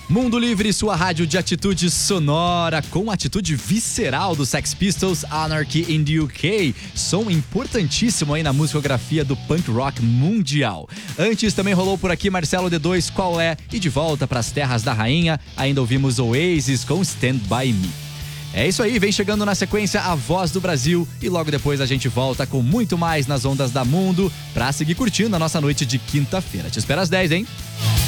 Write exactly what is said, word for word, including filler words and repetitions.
Mundo Livre, sua rádio de atitude sonora, com atitude visceral do Sex Pistols, Anarchy in the U K. Som importantíssimo aí na musicografia do punk rock mundial. Antes também rolou por aqui Marcelo D dois, Qual é? E de volta para as terras da rainha, ainda ouvimos Oasis com Stand By Me. É isso aí, vem chegando na sequência a Voz do Brasil e logo depois a gente volta com muito mais nas ondas da Mundo pra seguir curtindo a nossa noite de quinta-feira. Te espero às dez, hein?